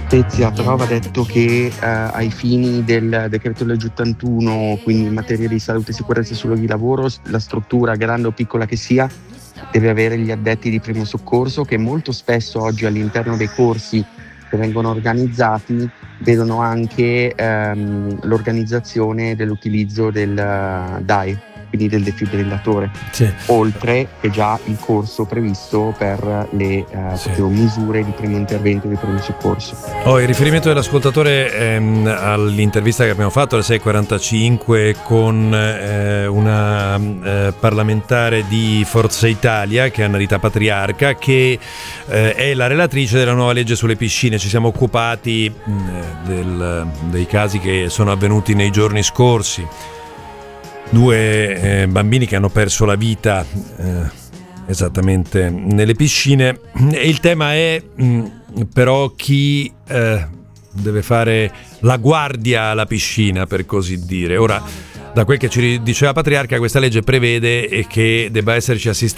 Spezia però va detto che ai fini del decreto legge 81, quindi in materia di salute e sicurezza sui luoghi di lavoro, la struttura, grande o piccola che sia, deve avere gli addetti di primo soccorso che molto spesso oggi all'interno dei corsi che vengono organizzati vedono anche l'organizzazione dell'utilizzo del DAE, quindi del defibrillatore, Sì. oltre che già il corso previsto per le proprio misure di primo intervento e di primo soccorso. Il riferimento dell'ascoltatore all'intervista che abbiamo fatto alle 6.45 con una parlamentare di Forza Italia, che è Annarita Patriarca, che è la relatrice della nuova legge sulle piscine. Ci siamo occupati dei casi che sono avvenuti nei giorni scorsi. 2 bambini che hanno perso la vita esattamente nelle piscine, e il tema è però chi deve fare la guardia alla piscina, per così dire. Ora, da quel che ci diceva Patriarca, questa legge prevede che debba esserci assistenza